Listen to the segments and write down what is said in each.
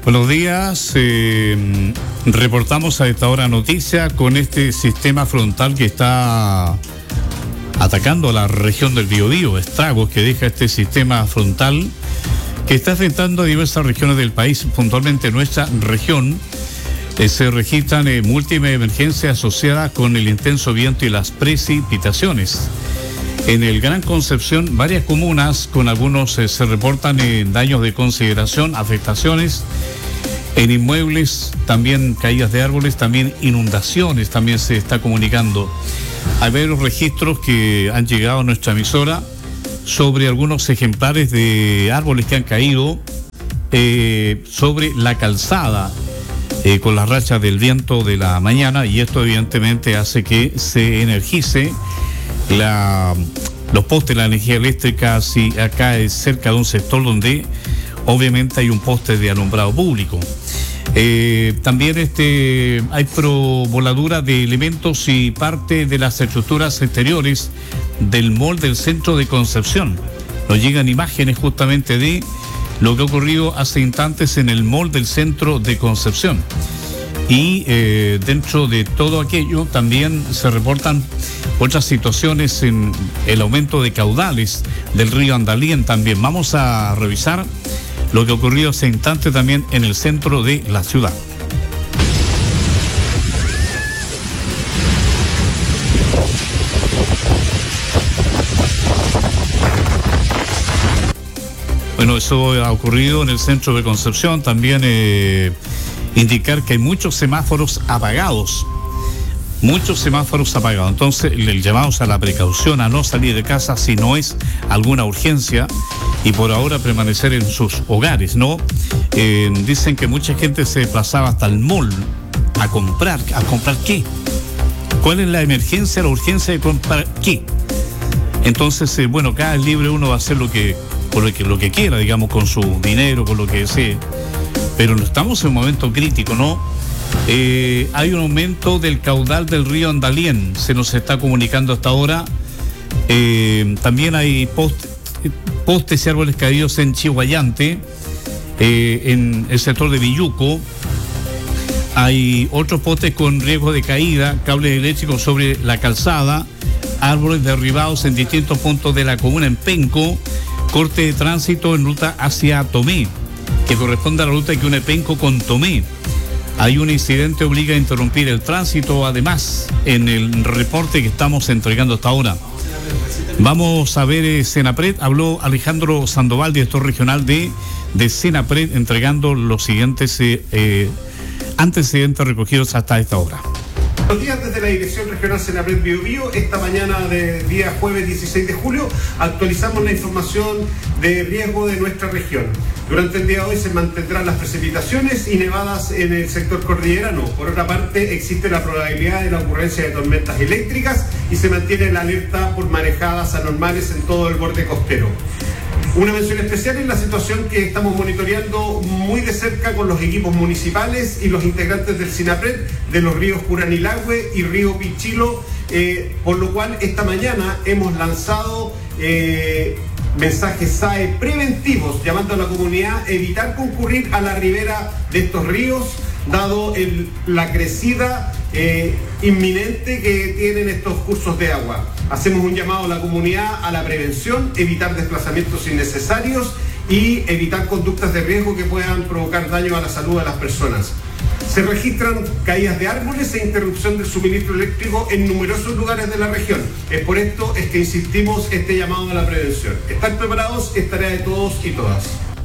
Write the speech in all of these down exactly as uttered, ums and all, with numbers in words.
Buenos días, eh, reportamos a esta hora noticia con este sistema frontal que está atacando a la región del Biobío, estragos que deja este sistema frontal que está afectando a diversas regiones del país, puntualmente nuestra región. Eh, se registran eh, múltiples emergencias asociadas con el intenso viento y las precipitaciones. En el Gran Concepción, varias comunas con algunos eh, se reportan eh, daños de consideración, afectaciones en inmuebles, también caídas de árboles, también inundaciones, también se está comunicando. Hay varios registros que han llegado a nuestra emisora sobre algunos ejemplares de árboles que han caído eh, sobre la calzada eh, con las rachas del viento de la mañana, y esto evidentemente hace que se energice la, los postes de la energía eléctrica. Si acá es cerca de un sector donde obviamente hay un poste de alumbrado público. Eh, también este, hay provoladura de elementos y parte de las estructuras exteriores del mall del centro de Concepción. Nos llegan imágenes justamente de lo que ha ocurrido hace instantes en el mall del centro de Concepción. Y eh, dentro de todo aquello también se reportan otras situaciones en el aumento de caudales del río Andalien también. Vamos a revisar lo que ha ocurrido hace instante también en el centro de la ciudad. Bueno, eso ha ocurrido en el centro de Concepción. También eh, indicar que hay muchos semáforos apagados. Muchos semáforos apagados. Entonces, el llamado a la precaución, a no salir de casa si no es alguna urgencia, y por ahora permanecer en sus hogares, ¿no? Eh, dicen que mucha gente se desplazaba hasta el mall a comprar. ¿A comprar qué? ¿Cuál es la emergencia, la urgencia de comprar qué? Entonces, eh, bueno, cada libre uno va a hacer lo que, por lo que, lo que quiera, digamos, con su dinero, con lo que desee. Pero no estamos en un momento crítico, ¿no? Eh, hay un aumento del caudal del río Andalien, se nos está comunicando hasta ahora. Eh, también hay postes, postes y árboles caídos en Chihuayante, eh, en el sector de Villuco. Hay otros postes con riesgo de caída, cables eléctricos sobre la calzada, árboles derribados en distintos puntos de la comuna en Penco, corte de tránsito en ruta hacia Tomé, que corresponde a la ruta que une Penco con Tomé. Hay un incidente que obliga a interrumpir el tránsito, además, en el reporte que estamos entregando hasta ahora. Vamos a ver eh, Senapred. Habló Alejandro Sandoval, director regional de, de Senapred, entregando los siguientes eh, eh, antecedentes recogidos hasta esta hora. Buenos días desde la Dirección Regional Senapred Biobío. Esta mañana de día jueves dieciséis de julio actualizamos la información de riesgo de nuestra región. Durante el día de hoy se mantendrán las precipitaciones y nevadas en el sector cordillerano. Por otra parte, existe la probabilidad de la ocurrencia de tormentas eléctricas y se mantiene la alerta por marejadas anormales en todo el borde costero. Una mención especial es la situación que estamos monitoreando muy de cerca con los equipos municipales y los integrantes del Senapred de los ríos Curanilahue y río Pichilo, eh, por lo cual esta mañana hemos lanzado eh, mensajes S A E preventivos llamando a la comunidad a evitar concurrir a la ribera de estos ríos, dado el, la crecida eh, inminente que tienen estos cursos de agua. Hacemos un llamado a la comunidad a la prevención, evitar desplazamientos innecesarios y evitar conductas de riesgo que puedan provocar daño a la salud de las personas. Se registran caídas de árboles e interrupción del suministro eléctrico en numerosos lugares de la región. Es por esto es que insistimos este llamado a la prevención. Estar preparados es tarea de todos y todas.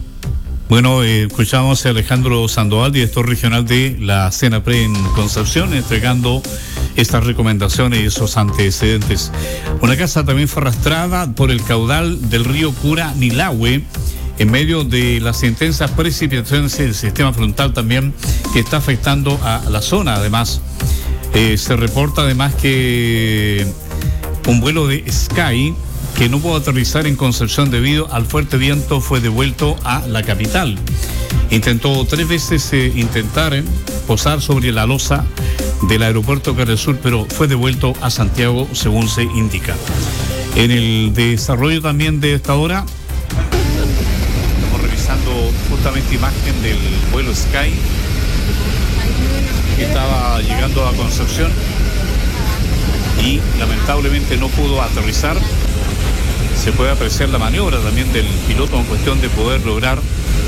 Bueno, eh, escuchamos a Alejandro Sandoval, director regional de la Senapred en Concepción, entregando estas recomendaciones y esos antecedentes. Una casa también fue arrastrada por el caudal del río Curanilahue en medio de las intensas precipitaciones del sistema frontal también que está afectando a la zona. Además, eh, se reporta además que un vuelo de Sky que no pudo aterrizar en Concepción debido al fuerte viento fue devuelto a la capital. Intentó tres veces eh, intentar eh, posar sobre la losa del aeropuerto Carril Sur, pero fue devuelto a Santiago, según se indica. En el desarrollo también de esta hora, estamos revisando justamente imagen del vuelo Sky que estaba llegando a Concepción y lamentablemente no pudo aterrizar. Se puede apreciar la maniobra también del piloto en cuestión de poder lograr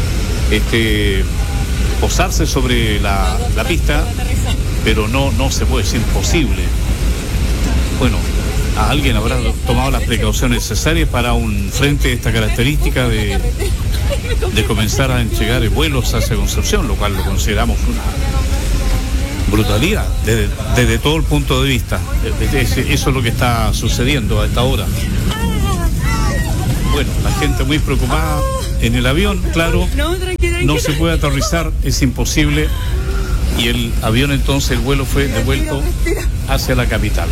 este posarse sobre la, la pista, pero no, no se puede, es imposible. Bueno, a alguien habrá tomado las precauciones necesarias para un frente de esta característica de, de comenzar a entregar vuelos hacia Concepción, lo cual lo consideramos una brutalidad desde, desde todo el punto de vista. Eso es lo que está sucediendo a esta hora. Bueno, la gente muy preocupada en el avión, claro, no se puede aterrizar, es imposible, y el avión entonces, el vuelo fue devuelto hacia la capital.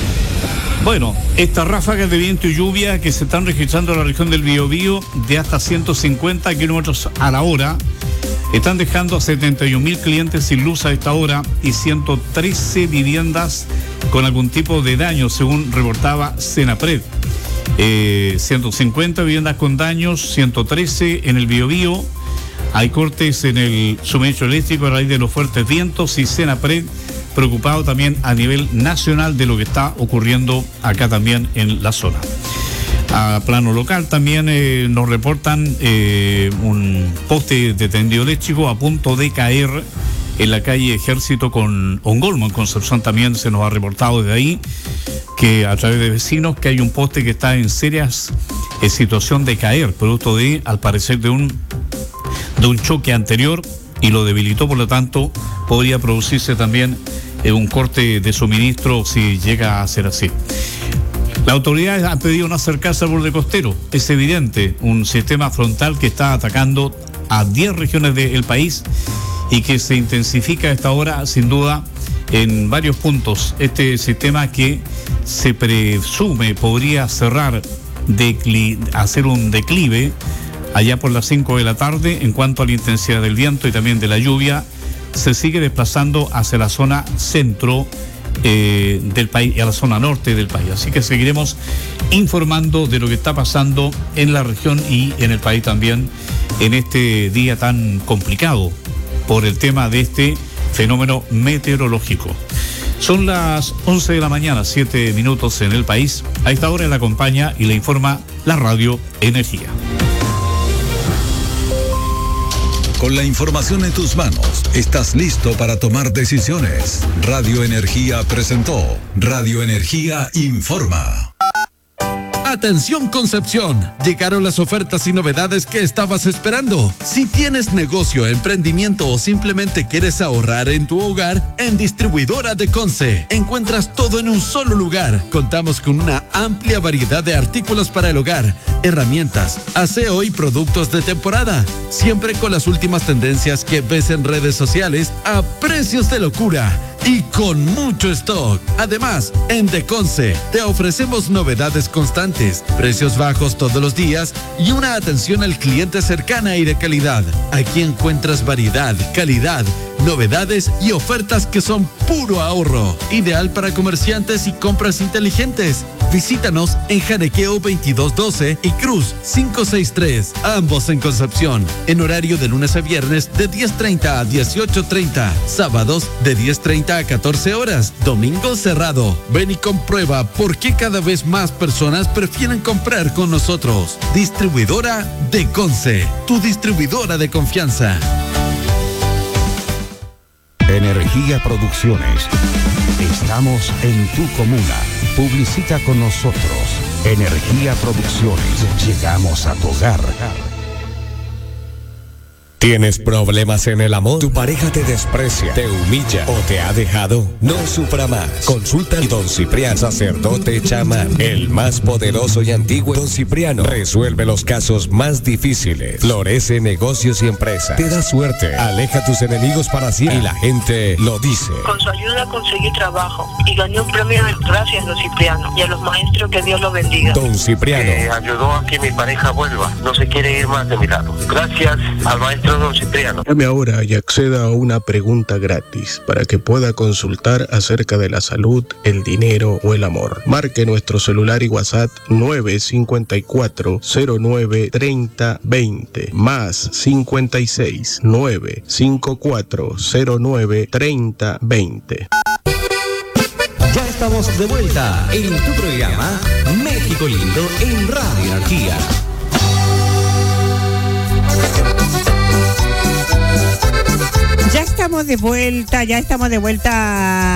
Bueno, estas ráfagas de viento y lluvia que se están registrando en la región del Biobío de hasta ciento cincuenta kilómetros a la hora están dejando a setenta y un mil clientes sin luz a esta hora y ciento trece viviendas con algún tipo de daño, según reportaba Senapred. Eh, ciento cincuenta viviendas con daños, ciento trece en el Biobío. Hay cortes en el suministro eléctrico a raíz de los fuertes vientos y Senapred preocupado también a nivel nacional de lo que está ocurriendo acá también en la zona. A plano local también eh, nos reportan eh, un poste de tendido eléctrico a punto de caer en la calle Ejército con Ongolmo, en Concepción también se nos ha reportado desde ahí que a través de vecinos que hay un poste que está en serias eh, situación de caer, producto de, al parecer, de un, de un choque anterior y lo debilitó, por lo tanto podría producirse también eh, un corte de suministro si llega a ser así. Las autoridades han pedido no acercarse al borde costero, es evidente, un sistema frontal que está atacando a diez regiones del país y que se intensifica a esta hora sin duda en varios puntos. Este sistema que se presume podría cerrar, decli- hacer un declive allá por las cinco de la tarde. En cuanto a la intensidad del viento y también de la lluvia, se sigue desplazando hacia la zona centro eh, del país y a la zona norte del país. Así que seguiremos informando de lo que está pasando en la región y en el país también en este día tan complicado por el tema de este fenómeno meteorológico. Son las once de la mañana, siete minutos en el país. A esta hora le acompaña y le informa la Radio Energía. Con la información en tus manos, estás listo para tomar decisiones. Radio Energía presentó Radio Energía Informa. Atención Concepción, llegaron las ofertas y novedades que estabas esperando. Si tienes negocio, emprendimiento o simplemente quieres ahorrar en tu hogar, en Distribuidora de Conce encuentras todo en un solo lugar. Contamos con una amplia variedad de artículos para el hogar, herramientas, aseo y productos de temporada, siempre con las últimas tendencias que ves en redes sociales a precios de locura y con mucho stock. Además, en Deconce te ofrecemos novedades constantes, precios bajos todos los días y una atención al cliente cercana y de calidad. Aquí encuentras variedad, calidad, novedades y ofertas que son puro ahorro, ideal para comerciantes y compras inteligentes. Visítanos en Janequeo veintidós doce y Cruz quinientos sesenta y tres, ambos en Concepción, en horario de lunes a viernes de diez treinta a dieciocho treinta, sábados de diez treinta a catorce horas, domingo cerrado. Ven y comprueba por qué cada vez más personas prefieren comprar con nosotros. Distribuidora de Conce, tu distribuidora de confianza. Energía Producciones. Estamos en tu comuna. Publicita con nosotros. Energía Producciones. Llegamos a tu hogar. ¿Tienes problemas en el amor? ¿Tu pareja te desprecia, te humilla o te ha dejado? No sufra más. Consulta a Don Cipriano, sacerdote chamán, el más poderoso y antiguo. Don Cipriano resuelve los casos más difíciles, florece negocios y empresas, te da suerte, aleja a tus enemigos para siempre y la gente lo dice. Con su ayuda conseguí trabajo y gané un premio gracias a Don Cipriano y a los maestros, que Dios los bendiga. Don Cipriano eh, ayudó a que mi pareja vuelva, no se quiere ir más de mi lado. Gracias al maestro don Cipriano. Llame ahora y acceda a una pregunta gratis para que pueda consultar acerca de la salud, el dinero o el amor. Marque nuestro celular y WhatsApp nueve cinco cuatro cero nueve treinta veinte más cincuenta y seis nueve cinco cuatro cero nueve treinta veinte. Ya estamos de vuelta en tu programa México Lindo en Radio Energía. Ya estamos de vuelta, ya estamos de vuelta